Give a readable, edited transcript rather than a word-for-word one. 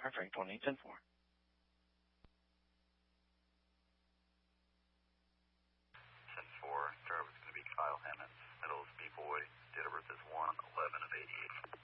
Frank 2810-4. Driver's going to be Kyle Hammonds, middle is B-Boy, date of birth is 1/11 of 88.